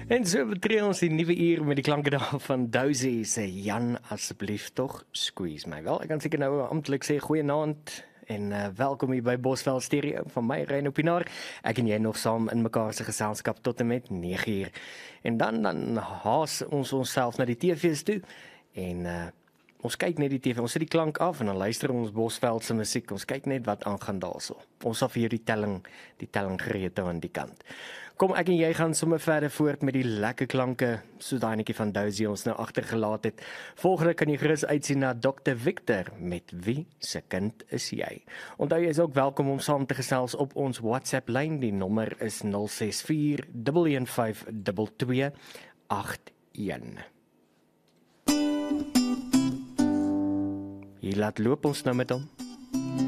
En so betree ons die nuwe uur met die klanke daar van Dousie se Jan, asseblief tog squeeze my. Wel, ek kan seker nou amptelik sê goeienaand en welkom hier by Bosveld Stereo van my Reino Pinaar. Ek en jy nog saam in mekaar se geselskap tot en met 9 uur. En dan haas ons onsself na die TV's toe en ons kyk net die TV, ons sit die klank af en dan luister ons Bosveld se musiek. Ons kyk net wat aangaan daarso. Ons sal vir jou die telling gereed hou aan die kant. Kom, ek en jy gaan sommer verder voort met die lekker klanke, so daai netjie van Dousie ons nou agtergelaat het. Volgende kan jy gerus uitsien na Dr. Victor, met wie se kind is jy? Onthou jy is ook welkom om saam te gesels op ons WhatsApp lyn. Die nommer is 064 115 2281. Hier laat loop ons nou met hom.